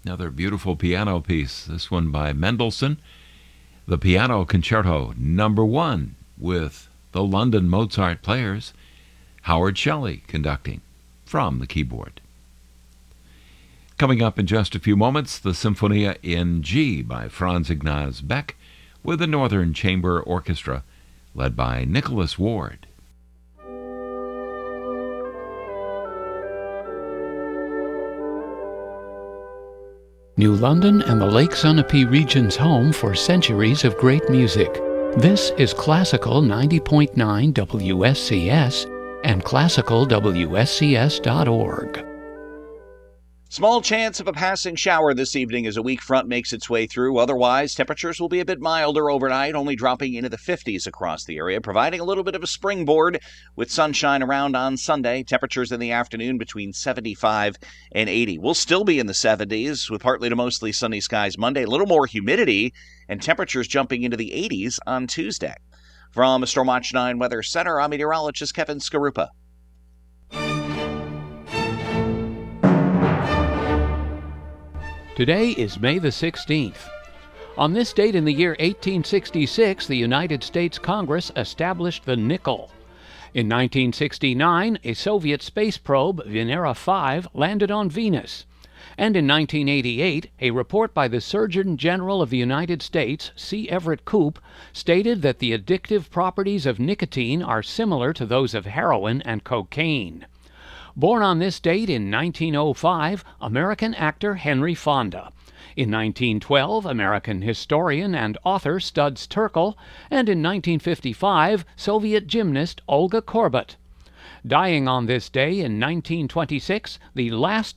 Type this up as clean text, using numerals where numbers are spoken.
Another beautiful piano piece, this one by Mendelssohn, the Piano Concerto Number 1 with the London Mozart Players, Howard Shelley conducting from the keyboard. Coming up in just a few moments, the Symphonia in G by Franz Ignaz Beck with the Northern Chamber Orchestra led by Nicholas Ward. New London and the Lake Sunapee region's home for centuries of great music. This is Classical 90.9 WSCS and classicalwscs.org. Small chance of a passing shower this evening as a weak front makes its way through. Otherwise, temperatures will be a bit milder overnight, only dropping into the 50s across the area, providing a little bit of a springboard with sunshine around on Sunday. Temperatures in the afternoon between 75 and 80. We'll still be in the 70s with partly to mostly sunny skies Monday. A little more humidity and temperatures jumping into the 80s on Tuesday. From the Stormwatch 9 Weather Center, I'm meteorologist Kevin Skarupa. Today is May the 16th. On this date in the year 1866, the United States Congress established the nickel. In 1969, a Soviet space probe, Venera 5, landed on Venus. And in 1988, a report by the Surgeon General of the United States, C. Everett Koop, stated that the addictive properties of nicotine are similar to those of heroin and cocaine. Born on this date in 1905, American actor Henry Fonda. In 1912, American historian and author Studs Terkel. And in 1955, Soviet gymnast Olga Korbut. Dying on this day in 1926, the last